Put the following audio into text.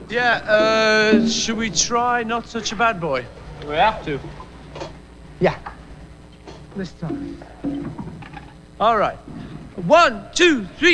Yeah, should we try Not Such a Bad Boy? We have to. Yeah. This time. All right. 1, 2, 3.